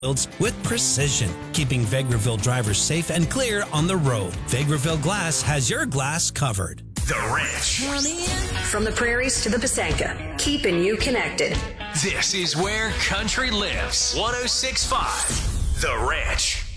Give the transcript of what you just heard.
with precision, keeping Vegreville drivers safe and clear on the road. Vegreville Glass has your glass covered. The Ranch. From the prairies to the Pasanka, keeping you connected. This is where country lives. 106.5 The Ranch.